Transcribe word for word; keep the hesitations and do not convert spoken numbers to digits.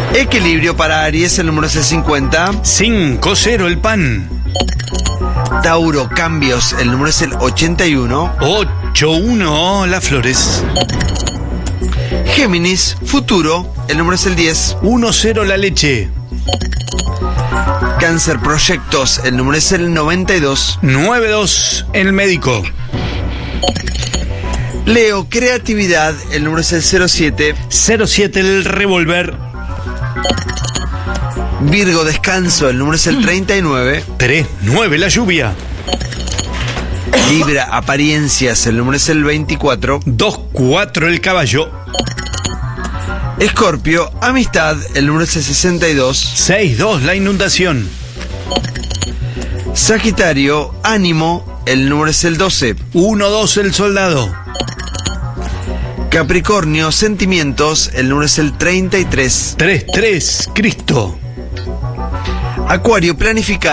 Equilibrio para Aries, el número es el cincuenta. cinco cero el pan. Tauro, cambios, el número es el ochenta y uno. ocho uno las flores. Géminis, futuro, el número es el diez. uno cero la leche. Cáncer, proyectos, el número es el noventa y dos. nueve dos el médico. Leo, creatividad, el número es el cero siete. cero siete el revólver. Virgo, descanso, el número es el treinta y nueve. tres nueve la lluvia. Libra, apariencias, el número es el veinticuatro. dos cuatro el caballo. Escorpio, amistad, el número es el sesenta y dos. seis dos la inundación. Sagitario, ánimo, el número es el doce. uno dos el soldado. Capricornio, sentimientos, el número es el treinta y tres. tres tres Cristo. Acuario, planificar.